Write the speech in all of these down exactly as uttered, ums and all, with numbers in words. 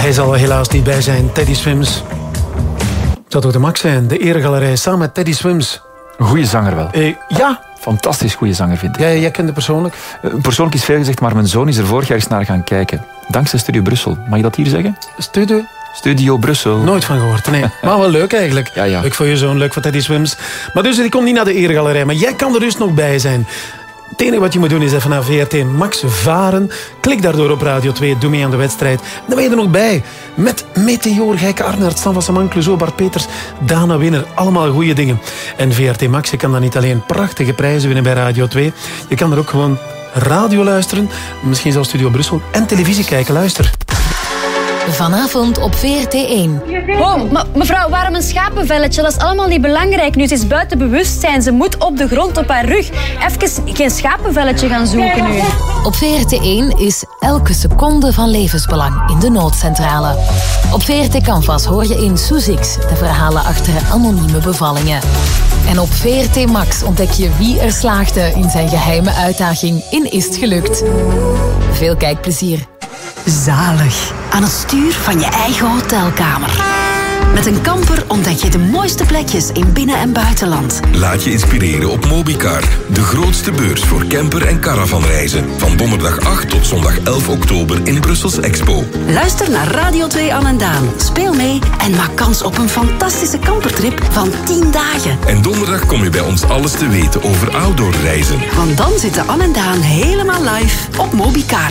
Hij zal er helaas niet bij zijn, Teddy Swims. Dat zou de Max zijn, de eregalerij, samen met Teddy Swims. Een goede zanger wel. Eh, ja. Fantastisch goede zanger, vind ik. Jij, jij kent hem persoonlijk? Uh, persoonlijk is veel gezegd, maar mijn zoon is er vorig jaar eens naar gaan kijken. Dankzij Studio Brussel. Mag je dat hier zeggen? Studio? Studio Brussel. Nooit van gehoord, nee. Maar wel leuk eigenlijk. Ja, ja. Leuk voor je zoon, leuk voor Teddy Swims. Maar dus, die komt niet naar de eregalerij, maar jij kan er dus nog bij zijn. Het enige wat je moet doen is even naar V R T Max varen. Klik daardoor op Radio twee, doe mee aan de wedstrijd. Dan ben je er nog bij. Met Meteor, Gijke Arnaert, Stan van Saman, Clouseau, Bart Peters, Dana Winner. Allemaal goede dingen. En V R T Max, je kan dan niet alleen prachtige prijzen winnen bij Radio twee. Je kan er ook gewoon radio luisteren. Misschien zelfs Studio Brussel. En televisie kijken, luister. Vanavond op V R T één. Oh, maar mevrouw, waarom een schapenvelletje? Dat is allemaal niet belangrijk. Nu, ze is buiten bewustzijn. Ze moet op de grond op haar rug. Even geen schapenvelletje gaan zoeken nu. Op V R T één is elke seconde van levensbelang in de noodcentrale. Op V R T Canvas hoor je in Soezix de verhalen achter anonieme bevallingen. En op V R T Max ontdek je wie er slaagde in zijn geheime uitdaging in Is het gelukt. Veel kijkplezier. Zalig. Aan het stuur van je eigen hotelkamer. Met een camper ontdek je de mooiste plekjes in binnen- en buitenland. Laat je inspireren op Mobicar. De grootste beurs voor camper- en caravanreizen. Van donderdag acht tot zondag elf oktober in Brussels Expo. Luister naar Radio twee Anne en Daan. Speel mee en maak kans op een fantastische campertrip van tien dagen. En donderdag kom je bij ons alles te weten over outdoorreizen. Want dan zitten Anne en Daan helemaal live op Mobicar.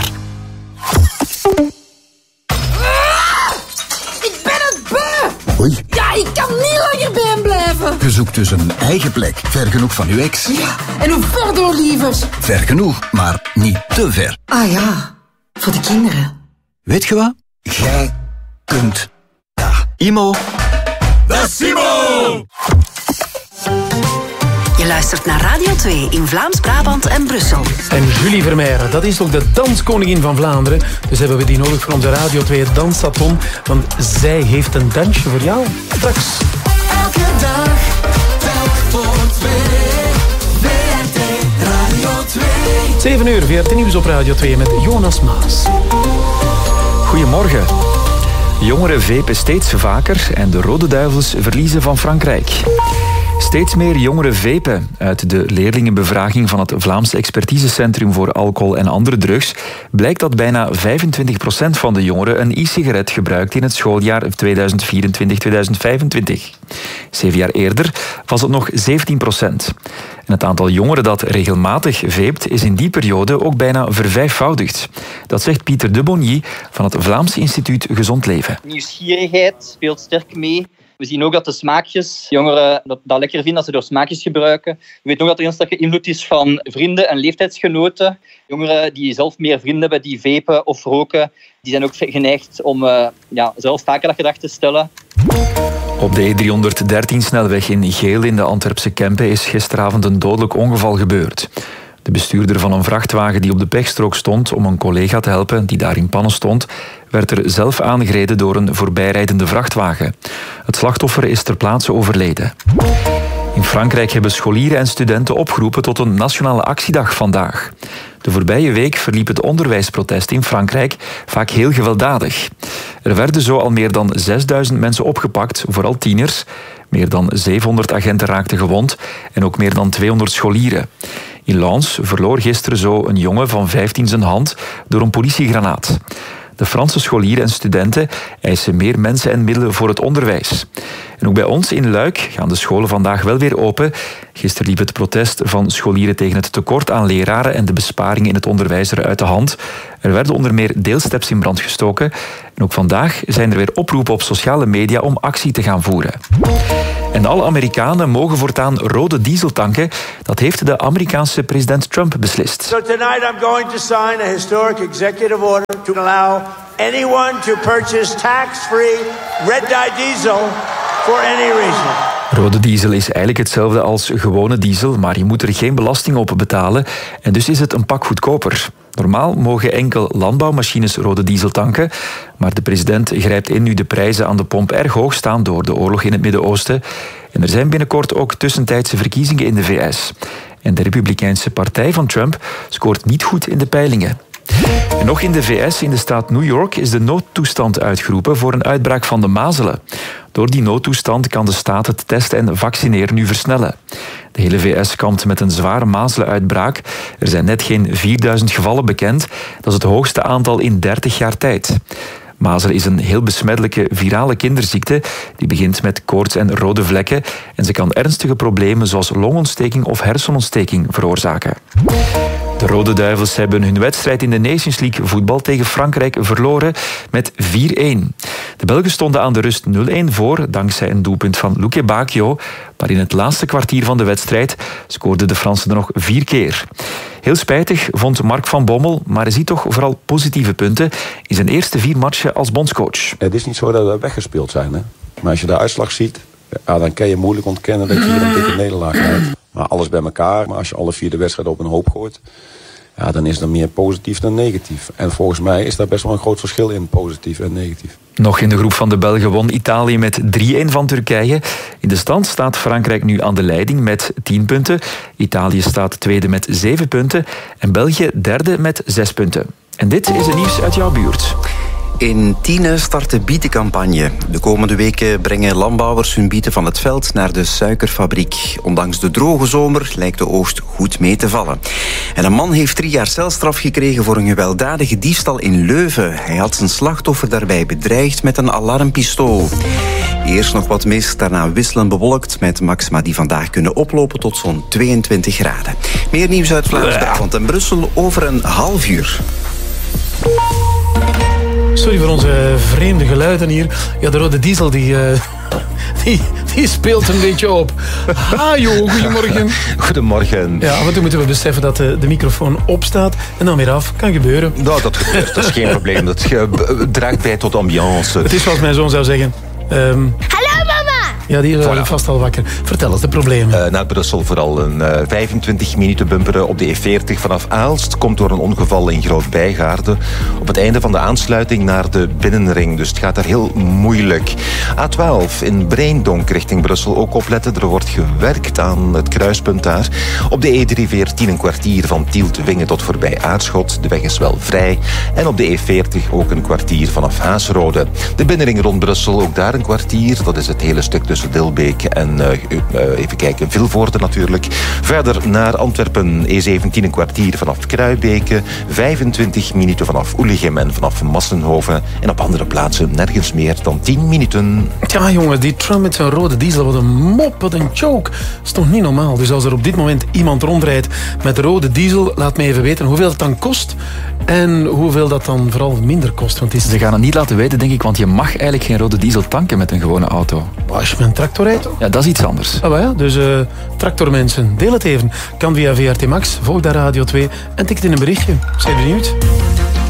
Oei. Ja, ik kan niet langer bij hem blijven. Je zoekt dus een eigen plek, ver genoeg van uw ex. Ja, en hoe ver door, lievers? Ver genoeg, maar niet te ver. Ah ja, voor de kinderen. Weet je wat? Jij kunt dat. Imo. Dat is Imo! Je luistert naar Radio twee in Vlaams-Brabant en Brussel. En Julie Vermeijren, dat is ook de danskoningin van Vlaanderen. Dus hebben we die nodig voor onze Radio twee Danssaton. Want zij heeft een dansje voor jou. Straks. Elke dag, telk voor twee. V R T Radio twee. zeven uur, V R T Nieuws op Radio twee met Jonas Maas. Goedemorgen. Jongeren vapen steeds vaker en de Rode Duivels verliezen van Frankrijk. Steeds meer jongeren vapen. Uit de leerlingenbevraging van het Vlaamse Expertisecentrum voor Alcohol en Andere Drugs blijkt dat bijna vijfentwintig procent van de jongeren een e-sigaret gebruikt in het schooljaar tweeduizend vierentwintig tweeduizend vijfentwintig. Zeven jaar eerder was het nog zeventien procent. En het aantal jongeren dat regelmatig vapt is in die periode ook bijna vervijfvoudigd. Dat zegt Pieter de Bonny van het Vlaams Instituut Gezond Leven. Nieuwsgierigheid speelt sterk mee. We zien ook dat de smaakjes, jongeren dat, dat lekker vinden als ze door smaakjes gebruiken. We weten ook dat er een sterke invloed is van vrienden en leeftijdsgenoten. Jongeren die zelf meer vrienden hebben die vapen of roken, die zijn ook geneigd om uh, ja, zelf vaker dat gedrag te stellen. Op de E driehonderddertien-snelweg in Geel in de Antwerpse Kempen is gisteravond een dodelijk ongeval gebeurd. De bestuurder van een vrachtwagen die op de pechstrook stond om een collega te helpen die daar in pannen stond, werd er zelf aangereden door een voorbijrijdende vrachtwagen. Het slachtoffer is ter plaatse overleden. In Frankrijk hebben scholieren en studenten opgeroepen tot een nationale actiedag vandaag. De voorbije week verliep het onderwijsprotest in Frankrijk vaak heel gewelddadig. Er werden zo al meer dan zesduizend mensen opgepakt, vooral tieners. Meer dan zevenhonderd agenten raakten gewond en ook meer dan tweehonderd scholieren. In Lens verloor gisteren zo een jongen van vijftien zijn hand door een politiegranaat. De Franse scholieren en studenten eisen meer mensen en middelen voor het onderwijs. En ook bij ons in Luik gaan de scholen vandaag wel weer open. Gisteren liep het protest van scholieren tegen het tekort aan leraren en de besparingen in het onderwijs er uit de hand. Er werden onder meer deelsteps in brand gestoken. En ook vandaag zijn er weer oproepen op sociale media om actie te gaan voeren. En alle Amerikanen mogen voortaan rode diesel tanken. Dat heeft de Amerikaanse president Trump beslist. So tonight I'm going to sign a historic executive order to allow anyone to purchase tax-free red-dye diesel for any reason. Rode diesel is eigenlijk hetzelfde als gewone diesel, maar je moet er geen belasting op betalen en dus is het een pak goedkoper. Normaal mogen enkel landbouwmachines rode diesel tanken, maar de president grijpt in nu de prijzen aan de pomp erg hoog staan door de oorlog in het Midden-Oosten. En er zijn binnenkort ook tussentijdse verkiezingen in de V S. En de Republikeinse partij van Trump scoort niet goed in de peilingen. En nog in de V S, in de staat New York, is de noodtoestand uitgeroepen voor een uitbraak van de mazelen. Door die noodtoestand kan de staat het testen en vaccineren nu versnellen. De hele V S kampt met een zware mazelenuitbraak. Er zijn net geen vierduizend gevallen bekend. Dat is het hoogste aantal in dertig jaar tijd. Mazelen is een heel besmettelijke virale kinderziekte. Die begint met koorts en rode vlekken. En ze kan ernstige problemen zoals longontsteking of hersenontsteking veroorzaken. De Rode Duivels hebben hun wedstrijd in de Nations League voetbal tegen Frankrijk verloren met vier-een. De Belgen stonden aan de rust nul-een voor, dankzij een doelpunt van Luke Bacchio. Maar in het laatste kwartier van de wedstrijd scoorden de Fransen er nog vier keer. Heel spijtig vond Mark van Bommel, maar hij ziet toch vooral positieve punten in zijn eerste vier matchen als bondscoach. Het is niet zo dat we weggespeeld zijn, hè? Maar als je de uitslag ziet, ja, dan kan je moeilijk ontkennen dat je hier een dikke nederlaag hebt. Maar alles bij elkaar, maar als je alle vier de wedstrijden op een hoop gooit, ja, dan is er meer positief dan negatief. En volgens mij is daar best wel een groot verschil in, positief en negatief. Nog in de groep van de Belgen won Italië met drie-een van Turkije. In de stand staat Frankrijk nu aan de leiding met tien punten. Italië staat tweede met zeven punten. En België derde met zes punten. En dit is het nieuws uit jouw buurt. In Tiene start de bietencampagne. De komende weken brengen landbouwers hun bieten van het veld naar de suikerfabriek. Ondanks de droge zomer lijkt de oogst goed mee te vallen. En een man heeft drie jaar celstraf gekregen voor een gewelddadige diefstal in Leuven. Hij had zijn slachtoffer daarbij bedreigd met een alarmpistool. Eerst nog wat mis, daarna wisselend bewolkt met maxima die vandaag kunnen oplopen tot zo'n tweeëntwintig graden. Meer nieuws uit Vlaams-Brabant en Brussel over een half uur. Sorry voor onze vreemde geluiden hier. Ja, de Rode Diesel die, uh, die, die speelt een beetje op. Hajo, goedemorgen. Goedemorgen. Ja, af en toe moeten we beseffen dat de, de microfoon opstaat en dan weer af. Kan gebeuren. Nou, dat gebeurt. Dat is geen probleem. Dat ge- draagt bij tot ambiance. Het is zoals mijn zoon zou zeggen. Um, Hallo mama! Ja, die is voilà. Vast al wakker. Vertel eens de problemen. Uh, naar Brussel vooral een uh, vijfentwintig minuten bumperen op de E veertig vanaf Aalst. Komt door een ongeval in Groot-Bijgaarde. Op het einde van de aansluiting naar de Binnenring. Dus het gaat daar heel moeilijk. A twaalf in Breendonk richting Brussel. Ook opletten, er wordt gewerkt aan het kruispunt daar. Op de E drieënveertien een kwartier van Tielt-Wingen tot voorbij Aarschot. De weg is wel vrij. En op de E veertig ook een kwartier vanaf Haasrode. De Binnenring rond Brussel, ook daar een kwartier. Dat is het hele stuk tussen Dilbeek en uh, uh, even kijken, Vilvoorde natuurlijk. Verder naar Antwerpen, E zeventien een kwartier vanaf Kruibeke. vijfentwintig minuten vanaf Oelichem en vanaf Massenhoven. En op andere plaatsen nergens meer dan tien minuten. Ja jongens, die Trump met zijn Rode Diesel, wat een mop, wat een joke. Dat is toch niet normaal. Dus als er op dit moment iemand rondrijdt met Rode Diesel, laat me even weten hoeveel het dan kost. En hoeveel dat dan vooral minder kost. Want het is... Ze gaan het niet laten weten, denk ik, want je mag eigenlijk geen Rode Diesel tanken met een gewone auto. Als je met een tractor rijdt, toch? Ja, dat is iets anders. Ah, ja. Dus uh, tractormensen, deel het even. Kan via V R T Max, volg daar Radio twee en tik het in een berichtje. Zijn benieuwd?